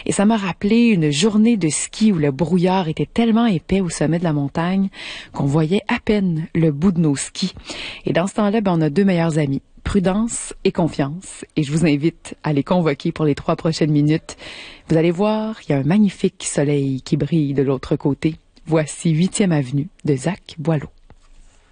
Et ça m'a rappelé une journée de ski où le brouillard était tellement épais au sommet de la montagne qu'on voyait à peine le bout de nos skis. Et dans ce temps-là, on a deux meilleurs amis, Prudence et Confiance. Et je vous invite à les convoquer pour les 3 prochaines minutes. Vous allez voir, il y a un magnifique soleil qui brille de l'autre côté. Voici 8e avenue de Zach Boileau.